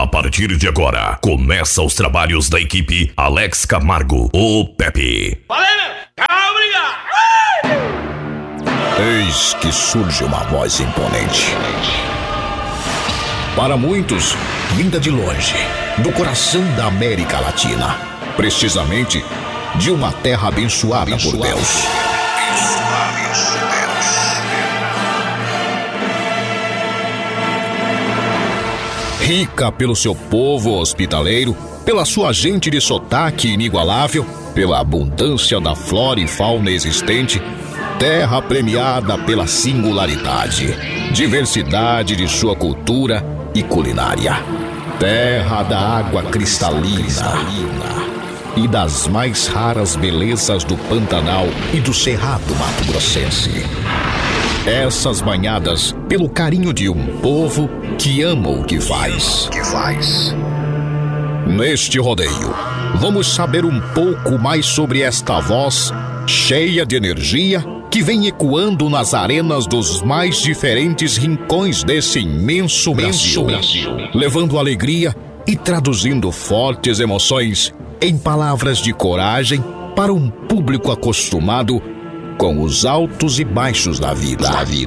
A partir de agora, começa os trabalhos da equipe Alex Camargo, o Pepe. Valeu! Obrigado! Eis que surge uma voz imponente. Para muitos, vinda de longe, do coração da América Latina, precisamente de uma terra abençoada por Deus. Rica pelo seu povo hospitaleiro, pela sua gente de sotaque inigualável, pela abundância da flora e fauna existente, terra premiada pela singularidade, diversidade de sua cultura e culinária, terra da água cristalina e das mais raras belezas do Pantanal e do Cerrado Mato-Grossense. Essas banhadas pelo carinho de um povo que ama o que faz. Neste rodeio, vamos saber um pouco mais sobre esta voz cheia de energia que vem ecoando nas arenas dos mais diferentes rincões desse imenso Brasil, levando alegria e traduzindo fortes emoções em palavras de coragem para um público acostumado com os altos e baixos da vida.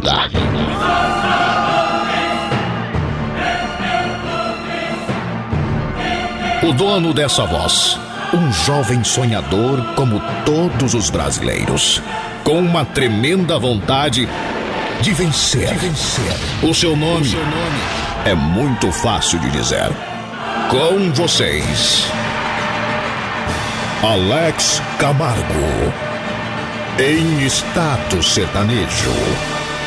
O dono dessa voz, um jovem sonhador como todos os brasileiros, com uma tremenda vontade de vencer. O seu nome é muito fácil de dizer. Com vocês, Alex Camargo, em status sertanejo.